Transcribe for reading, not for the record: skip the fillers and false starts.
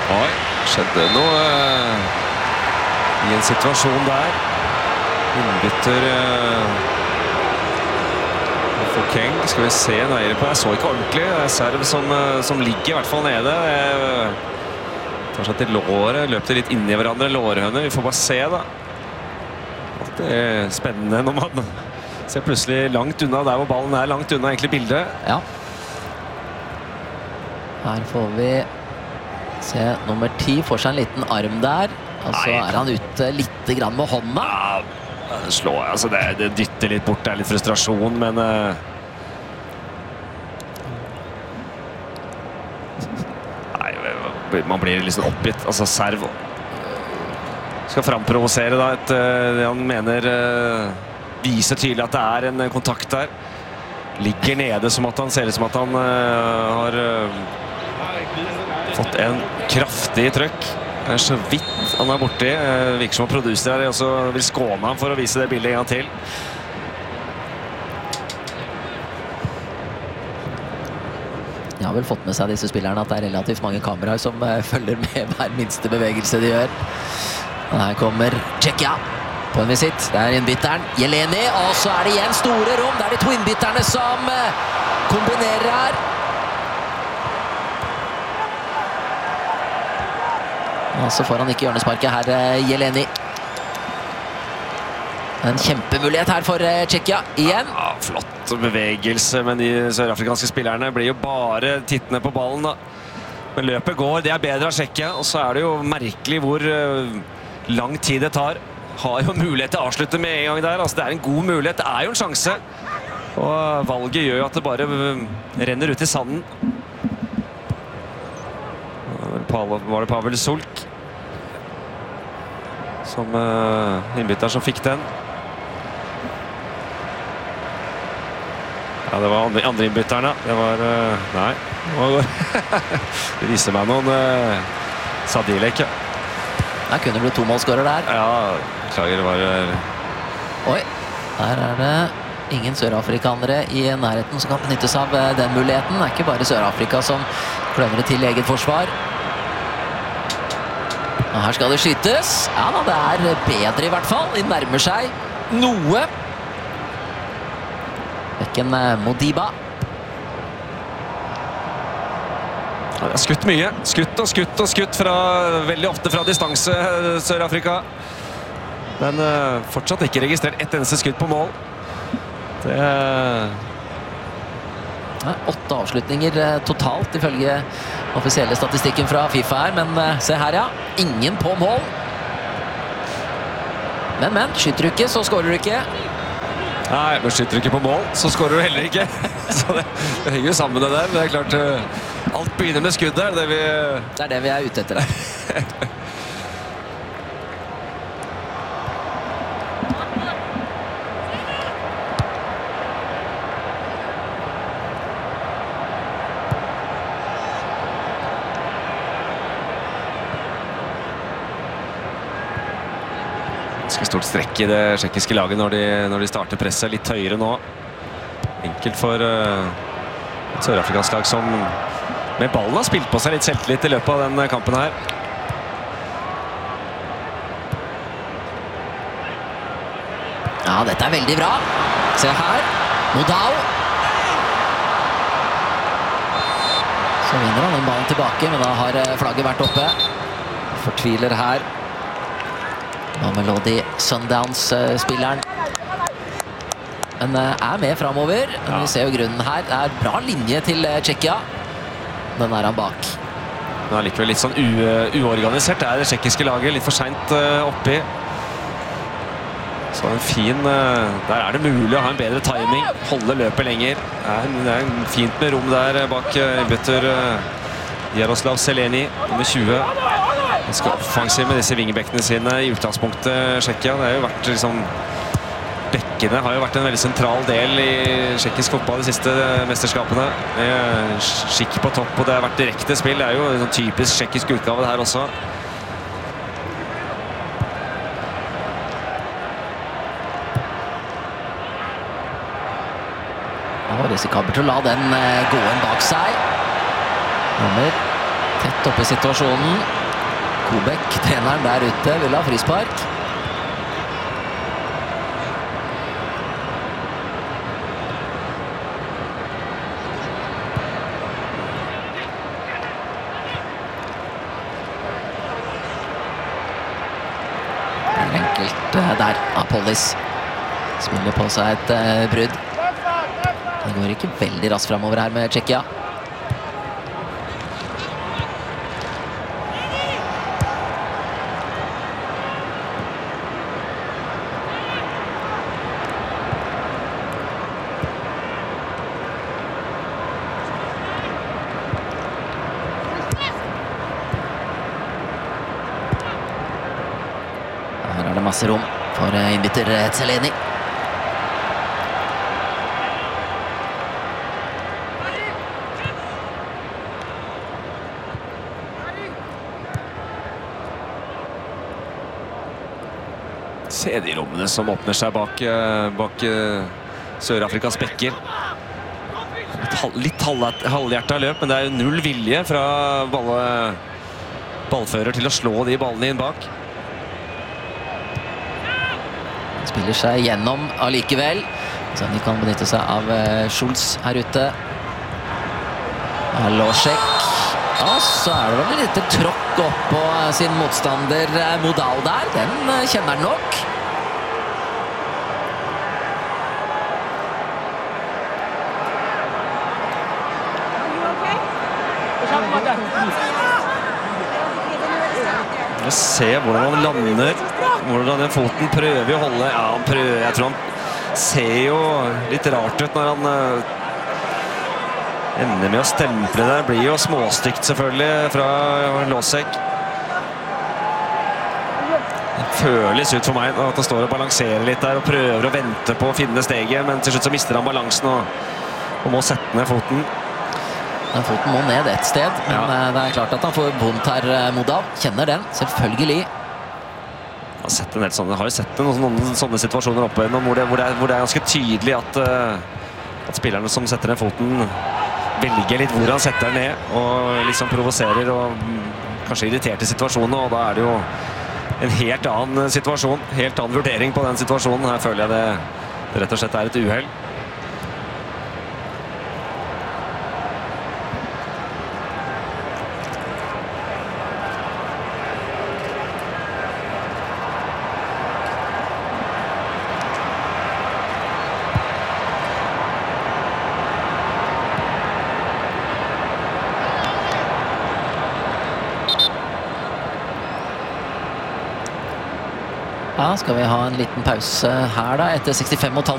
Oi, skjedde noe i en situasjon der. Innbytter for Keng. Skal vi se nøyere på. Jeg så ikke ordentlig. Det serv som ligger i hvert fall nede. Tar seg til låret. Løpte litt inn i hverandre. Lårhønne. Vi får bare se da. Det er spennende når man ser plutselig langt unna der hvor ballen er. Langt unna egentlig bildet. Ja. Her får vi se nummer 10 får seg en liten arm der. Og så er han ute litt grann med hånda. Ja, altså det dytter litt bort. Det er litt frustrasjon, men nei, man blir liksom oppgitt. Altså serv skal framprovosere da han mener viser tydelig at det er en kontakt der. Ligger nede som at han ser ut som at han har fått en kraftig trøkk. Det er så vidt han er borti. Virker som at produser her også vil skåne ham for å vise det bildet en gang til. De har vel fått med seg disse spillerne at det er relativt mange kameraer som følger med hver minste bevegelse de gjør. Og her kommer Tsjekkia på en visitt. Det er innbytteren Jeleni, og så er det igjen store rom. Det er de to innbytterne som kombinerer her. Og så får han ikke hjørnesparket her, Jeleni. En kjempemulighet her for Tsjekkia igjen. Ja, flott bevegelse, men de sørafrikanske spillerne blir jo bare tittende på ballen da. Men løpet går, det er bedre av Tsjekkia, og så er det jo merkelig hvor lang tid det tar. Har jo mulighet til å avslutte med en gang der. Altså, det er en god mulighet, det er jo en sjanse. Og valget gjør jo at det bare renner ut i sanden. Var det Pavel Sulk som innbytter som fikk den. Ja, det var andre innbytterne. Det var nei. Det viser meg noen Sadilek. Der kunne det bli 2-målskårer der. Ja, beklager, det var Oi, der er det ingen sørafrikanere i nærheten som kan benyttes av den muligheten. Det er ikke bare Sør-Afrika som kløver det til i eget forsvar. Og her skal det skytes. Ja da, det er bedre i hvert fall. De nærmer seg noe. Bekken Modiba. Ja, det er skutt mye. Skutt og skutt og skutt veldig ofte fra distanse, Sør-Afrika. Men fortsatt ikke registrert ett eneste skudd på mål. Det 8 avslutninger totalt ifølge offisielle statistikken fra FIFA her, men se her ja, ingen på mål. Men, skyter du ikke, så skårer du ikke. Nei, men skyter du ikke på mål, så skårer du heller ikke. Så det henger jo sammen det der, men det er klart, alt begynner med skudd der. Det er det vi er ute etter her. Ganske stort strekk i det tsjekkiske laget når de starter presset litt høyere nå. Enkelt for et sørafrikansk lag som med ballen har spilt på seg litt selvtillit i løpet av den kampen her. Ja, dette er veldig bra. Se her, Modao. Så vinner han den ballen tilbake, men da har flagget vært oppe. Fortviler her. Mamelodi Sundowns-spilleren. Men er med fremover. Ja. Vi ser jo grunnen her. Det er bra linje til Tsjekkia. Den er han bak. Den er likevel litt sånn uorganisert. Det er det tsjekkiske laget litt for sent oppi. Så en fin... Der er det mulig å ha en bedre timing. Holde løpet lenger. Det er fint med rom der bak innbytter Jaroslav Seleni, nummer 20. Ganske offensiv med disse vingebekkene sine i utgangspunktet Tsjekkia. Det har jo vært liksom... Bekkene har jo vært en veldig sentral del i tsjekkisk fotball de siste mesterskapene. Skikk på topp, og det har vært direkte spill. Det er jo en sånn typisk tsjekkisk utgave det her også. Og risikabelt å la den gå inn bak seg. Nummer Tett oppe i situasjonen. Kobek, treneren der ute, vil ha frispark. Enkelt der av Pollis. Spiller på seg et brudd. Det går ikke veldig raskt fremover her med Tsjekkia. Her er det masse rom for innbytter Zeleni. Se de rommene som åpner seg bak Sør-Afrikas bekker. Litt halvhjertet løp, men det er jo null vilje fra ballfører til å slå de ballene inn bak. Spiller seg gjennom allikevel, så de kan benytte seg av Schulz her ute. Losek. Og så er det vel et lite tråkk opp på sin motstander Modal der. Den kjenner han nok. Se hvordan han lander, hvordan den foten prøver å holde. Ja, han prøver, jeg tror han ser jo litt rart ut når han ender med å stemple der. Blir jo småstygt selvfølgelig fra Losek. Det føles ut for meg at han står og balanserer litt der og prøver å vente på å finne steget, men til slutt så mister han balansen og må sette ned foten. Den foten må ned et sted, men det er klart at han får vondt her, Modal. Kjenner den, selvfølgelig. Jeg har jo sett noen sånne situasjoner oppe igjennom hvor det er ganske tydelig at spillerne som setter ned foten velger litt hvor han setter den ned og liksom provoserer og kanskje irriterte situasjoner, og da er det jo en helt annen situasjon, helt annen vurdering på den situasjonen. Her føler jeg det rett og slett er et uheld. Ja, skal vi ha en liten pause her da, etter 65,5